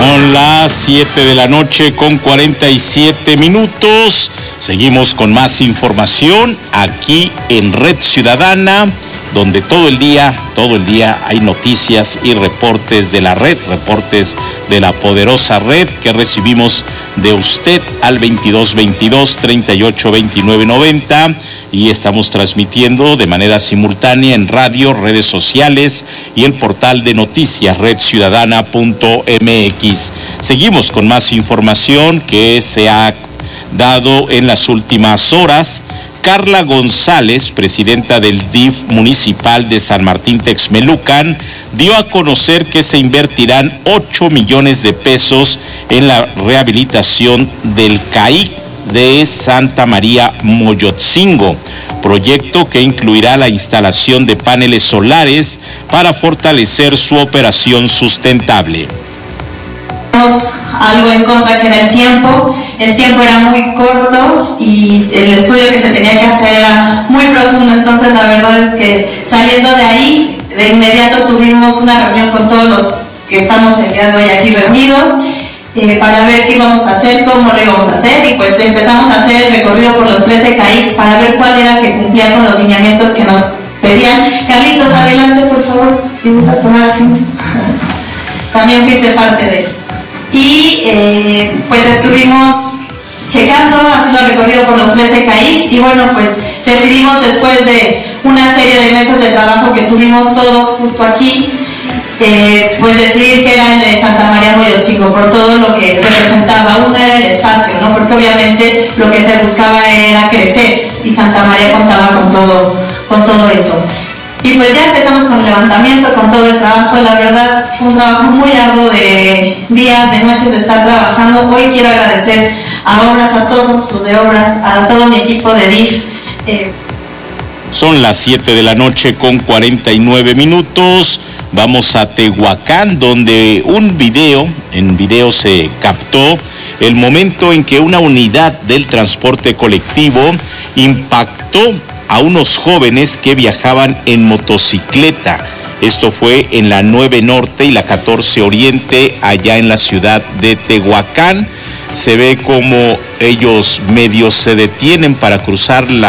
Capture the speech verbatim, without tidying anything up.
Son las siete de la noche con cuarenta y siete minutos. Seguimos con más información aquí en Red Ciudadana, donde todo el día, todo el día hay noticias y reportes de la red, reportes de la poderosa red que recibimos de usted al veintidós veintidós, treinta y ocho veintinueve noventa, y estamos transmitiendo de manera simultánea en radio, redes sociales y el portal de noticias red ciudadana punto m x. Seguimos con más información que se ha dado en las últimas horas. Carla González, presidenta del D I F municipal de San Martín Texmelucan, dio a conocer que se invertirán ocho millones de pesos en la rehabilitación del C A I C de Santa María Moyotzingo, proyecto que incluirá la instalación de paneles solares para fortalecer su operación sustentable. Algo en contra que era el tiempo, el tiempo era muy corto y el estudio que se tenía que hacer era muy profundo, entonces la verdad es que saliendo de ahí, de inmediato tuvimos una reunión con todos los que estamos el día de hoy aquí reunidos eh, para ver qué íbamos a hacer, cómo lo íbamos a hacer, y pues empezamos a hacer el recorrido por los trece C A I Cs para ver cuál era que cumplía con los lineamientos que nos pedían. Carlitos, adelante por favor, si gusta tomar asiento. También fuiste parte de eso. Y eh, pues estuvimos checando, haciendo el recorrido por los trece C A I Cs, y bueno, pues decidimos, después de una serie de meses de trabajo que tuvimos todos justo aquí, eh, pues decidir que era el de Santa María Moyotzingo, por todo lo que representaba. Uno era el espacio, ¿no? Porque obviamente lo que se buscaba era crecer, y Santa María contaba con todo, con todo eso. Y pues ya empezamos con el levantamiento, con todo el trabajo. La verdad fue un trabajo muy arduo, de días, de noches de estar trabajando. Hoy quiero agradecer a Obras, a todos los de Obras, a todo mi equipo de D I F. Eh. Son las siete de la noche con cuarenta y nueve minutos. Vamos a Tehuacán, donde un video, en video se captó el momento en que una unidad del transporte colectivo impactó a unos jóvenes que viajaban en motocicleta. Esto fue en la nueve Norte y la catorce Oriente, allá en la ciudad de Tehuacán. Se ve como ellos medios se detienen para cruzar la